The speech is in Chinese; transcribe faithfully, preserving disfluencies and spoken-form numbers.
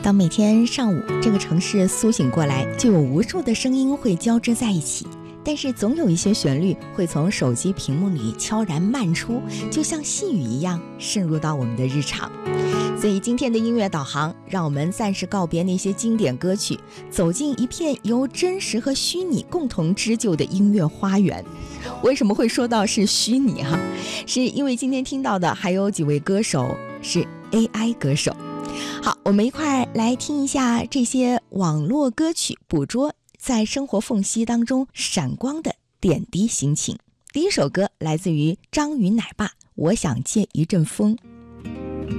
当每天上午这个城市苏醒过来，就有无数的声音会交织在一起，但是总有一些旋律会从手机屏幕里悄然漫出，就像细雨一样渗入到我们的日常。所以今天的音乐导航，让我们暂时告别那些经典歌曲，走进一片由真实和虚拟共同织就的音乐花园。为什么会说到是虚拟哈？是因为今天听到的还有几位歌手是 A I 歌手。好，我们一块来听一下这些网络歌曲捕捉在生活缝隙当中闪光的点滴心情。第一首歌来自于张宇奶爸，我想借一阵风。